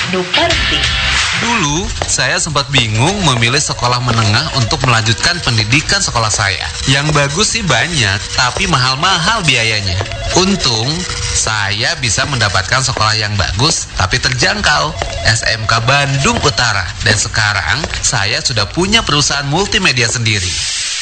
Duperti. Dulu, saya sempat bingung memilih sekolah menengah untuk melanjutkan pendidikan sekolah saya. Yang bagus sih banyak, tapi mahal-mahal biayanya. Untung, saya bisa mendapatkan sekolah yang bagus, tapi terjangkau, SMK Bandung Utara. Dan sekarang, saya sudah punya perusahaan multimedia sendiri.